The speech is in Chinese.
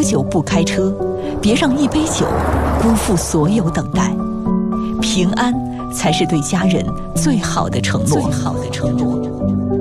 酒不开车，别让一杯酒辜负所有等待。平安才是对家人最好的承诺。